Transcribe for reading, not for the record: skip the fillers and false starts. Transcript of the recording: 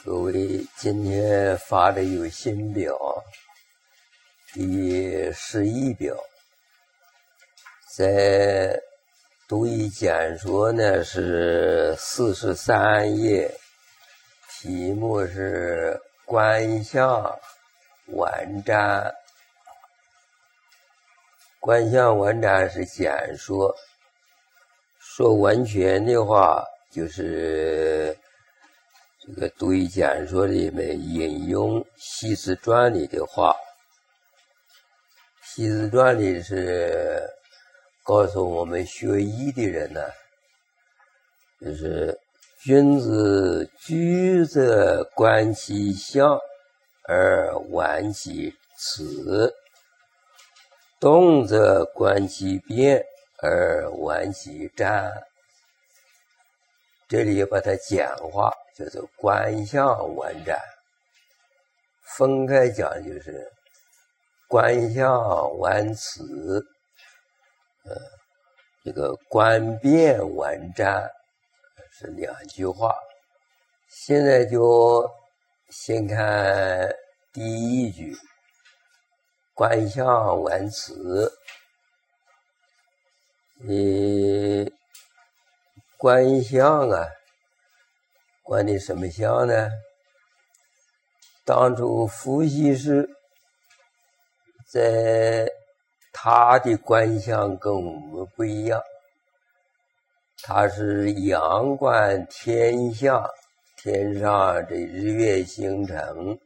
各位，今天发的有新表，第11表，在读一简说呢是43页，题目是观相完瞻。观相完瞻是简说，说完全的话就是这个读一简说里面引用西子传里的话。西子传里是告诉我们学医的人呢，就是君子居则观其相而完其辞，动则观其变而完其瞻。这里把它简化，叫做观相完瞻。分开讲就是观相完辞，这个观变完瞻是2句话。现在就先看第1句，观相完辞。观相啊，观的什么相呢？当初伏羲氏在他的观相跟我们不一样，他是仰观天象，天上的日月星辰，